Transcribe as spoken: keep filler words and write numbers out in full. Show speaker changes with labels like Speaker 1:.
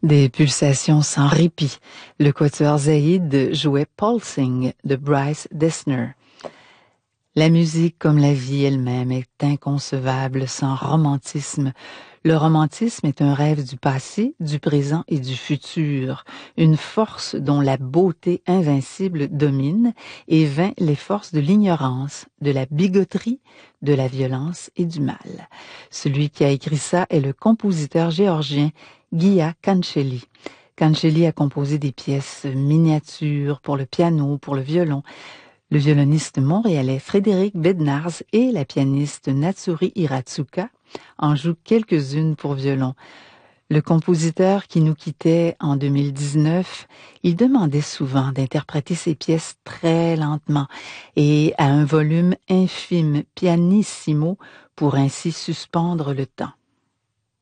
Speaker 1: Des pulsations sans répit, le quatuor Zaïd jouait Pulsing de Bryce Dessner. La musique, comme la vie elle-même, est inconcevable sans romantisme. Le romantisme est un rêve du passé, du présent et du futur, une force dont la beauté invincible domine et vainc les forces de l'ignorance, de la bigoterie, de la violence et du mal. Celui qui a écrit ça est le compositeur géorgien Gia Kancheli. Kancheli a composé des pièces miniatures pour le piano, pour le violon. Le violoniste montréalais Frédéric Bednarz et la pianiste Natsuri Hiratsuka en jouent quelques-unes pour violon. Le compositeur qui nous quittait en deux mille dix-neuf, il demandait souvent d'interpréter ses pièces très lentement et à un volume infime, pianissimo, pour ainsi suspendre le temps.